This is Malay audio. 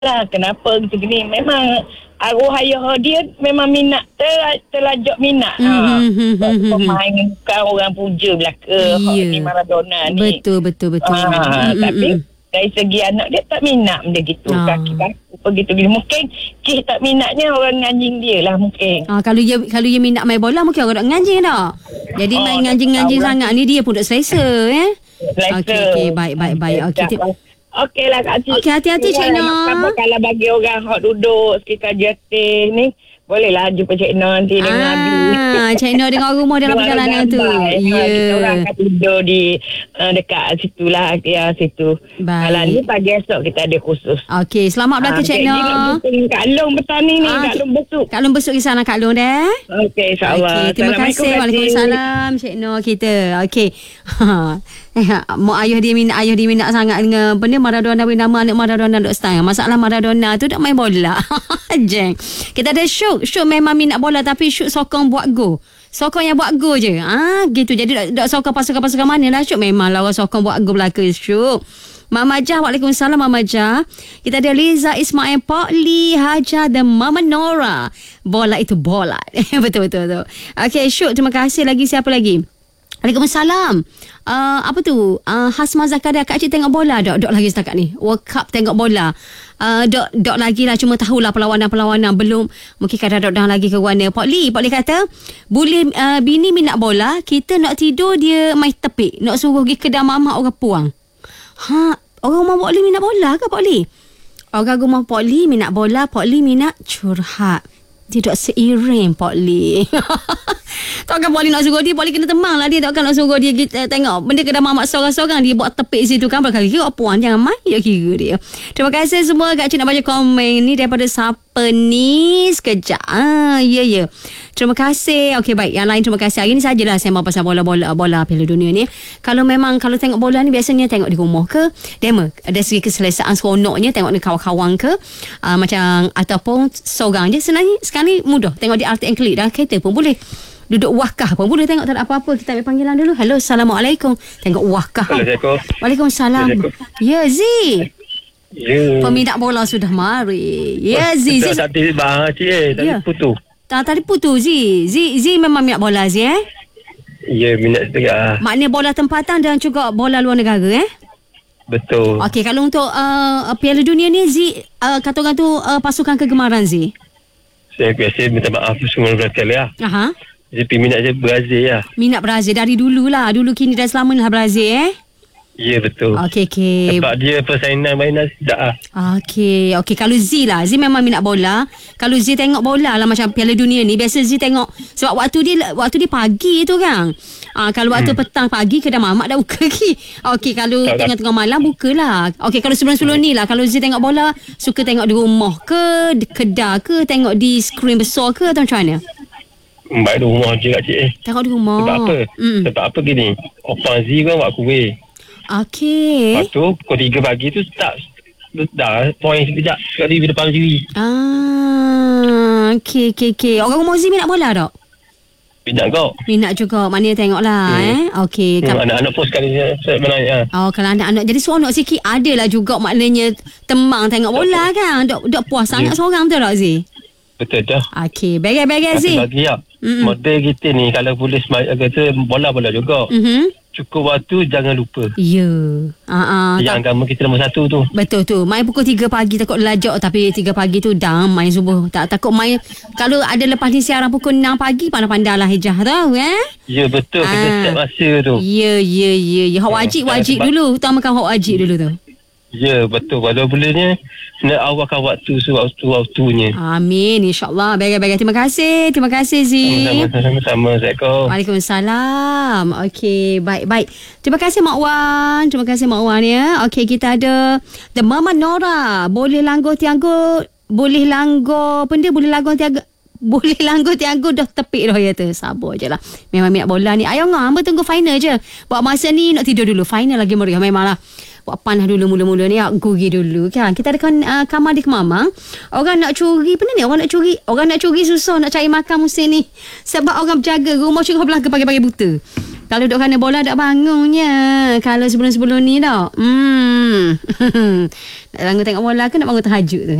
lah kenapa gitu gini. Memang arwah ayah dia memang minat terlajak minat. Pemain bukan orang puja belaka. Ni Maradona ni. Betul. Tapi dari segi anak dia tak minat benda gitu. Kaki-kaki begitu gini. Mungkin Cik tak minatnya orang nganjing dia lah mungkin. Kalau dia minat main bola mungkin orang nak nganjing dah. Jadi main nganjing-nganjing sangat ni dia pun tak selesa Okey, baik. Okey lah Kak Cik. Okey, hati-hati Cik Noh. Kalau bagi orang hot duduk sekitar JT ni, bolehlah jumpa Cik Noh nanti dengan Abi. Cik Noh dengan rumah dalam perjalanan tu. Kita orang akan tidur di dekat situ lah. Situ. Kalau ni pagi esok kita ada khusus. Okey, selamat belaka Cik Noh. Kak Long petani ni, Kak Long besuk. Kak Long besuk di sana Kak Long dah. Okey, insyaAllah. Terima kasih. Waalaikumsalam Cik Noh kita. Okey. Mak ayah dia minat sangat dengan benda Maradona, nama anak Maradona duk style. Masalah Maradona tu tak main bola. Jeng. Kita ada Syuk memang minat bola tapi Syuk sokong buat go. Sokong yang buat go je. Gitu. Jadi tak sokong pasukan-pasukan mana lah Syuk. Memanglah orang sokong buat go belaka Syuk. Mak Majah, waalaikumsalam Mak Majah. Kita ada Liza Ismail, Pak Lee, Hajar dan Mama Nora. Bola itu bola. Betul. Okey Syuk, terima kasih. Lagi siapa lagi? Waalaikumsalam. Apa tu? Hasma Zakaria, Kak Cik tengok bola dok lagi setakat ni. World Cup tengok bola. Dok lagi lah, cuma tahulah perlawanan belum. Mungkin kadang dok lagi ke warna. Pak Lee kata, boleh bini minat bola, kita nak tidur dia main tepik. Nak suruh pergi kedai mamak orang puang. Orang rumah Pak Lee minat bola ke Pak Lee? Orang rumah Pak Lee minat bola, Pak Lee minat curhat. Dia dok seiring Pak Lee. Takkan Pak Lee nak suruh dia, Pak Lee kena temang lah dia. Takkan nak suruh dia tengok benda kedai mamak seorang-seorang dia buat tepik situ kan. Berkali kira puan jangan main ya kira dia. Terima kasih semua Kak Cik nak baca komen ni daripada siapa ni sekejap. Ya. Terima kasih. Okey baik, yang lain terima kasih. Hari ni sajalah saya mau pasal bola Piala Dunia ni. Kalau tengok bola ni biasanya tengok di rumah ke demo ada segi keselesaan seronoknya tengok dengan kawan-kawan ke macam ataupun seorang je. Sebenarnya sekarang ni mudah tengok di RTM Klik dah kereta pun boleh. Duduk wakah pun boleh tengok, tak ada apa-apa. Kita ambil panggilan dulu. Hello, Assalamualaikum. Tengok wakah. Assalamualaikum. Waalaikumsalam. Ya, Zee. Ya. Peminat bola sudah mari. Ya, Zee. Tadi putus. Tadi putus, Zee. Zee memang minat bola, Zee, Ya, minat setengah. Maknanya bola tempatan dan juga bola luar negara, Betul. Okey, kalau untuk Piala Dunia ni, Zee, kata orang tu pasukan kegemaran, Zee? Saya biasa minta maaf semua Brazil ya. Jadi minat je Brazil lah. Minat Brazil dari dulu lah. Dulu kini dah selama lah Brazil Ya betul. Okey. Sebab dia persaingan mainan sedap lah. Okey. Kalau Z lah, Z memang minat bola. Kalau Z tengok bola lah macam Piala Dunia ni, biasa Z tengok sebab waktu dia pagi tu kan. Kalau waktu petang pagi kedai mamak dah buka lagi. Okey, kalau tengah-tengah malam bukalah. Okey, kalau sebelum-sebelum ni lah, kalau Z tengok bola suka tengok di rumah ke, di kedai ke, tengok di skrin besar ke atau macam mana? Baik di rumah je Kak Cik. Tengok di rumah. Sebab apa? Sebab apa gini, Opang Z kan buat kuih. Okey. Lepas tu pukul 3 pagi tu start dah point sekejap sekali di depan TV. Okey. Orang rumah Z minat bola tak? Minat kau? Minat juga. Maknanya tengok lah Okey. Anak-anak pun sekali saya menanya. Kalau anak-anak jadi seronok sikit, adalah juga maknanya temang tengok bola kan. Dok puas sangat seorang, betul tak Z? Betul dah. Okey, beres-beres Z. Bagi ya. Model kita ni kalau boleh kata bola juga. Cukup waktu jangan lupa. Ya. Yang agama kita nombor 1 tu. Betul tu. Main pukul 3 pagi takut lajak, tapi 3 pagi tu dah main subuh. Tak takut main. Kalau ada lepas ni siaran pukul 6 pagi, pandai-pandai lah hijah tau Ya betul. Kita set masa tu. Ya. Hak wajib dulu. Utamakan hak wajib dulu tu. Ya betul. Kalau bolehnya nak awalkan waktu waktunya. Amin, insyaAllah. Baik-baik. Terima kasih Z. Sama-sama. Assalamualaikum. Waalaikumsalam. Okey, baik. Terima kasih Mak Wan ya. Okey, kita ada The Mama Nora. Boleh langgar tianggo dah tepik dah ya tu. Sabar je lah. Memang minat bola ni. Ayo hamba tunggu final je. Buat masa ni nak tidur dulu. Final lagi meriah memanglah. Buat panah dulu mula-mula ni. Gurih dulu kan. Kita ada kamar di Kemamang. Orang nak curi. Benda ni orang nak curi susah nak cari makan musim ni. Sebab orang berjaga rumah curi belaka pagi-pagi buta. Kalau duk kena bola tak bangunnya. Kalau sebelum-sebelum ni tak. Nak bangun tengok bola ke nak bangun tahajud tu?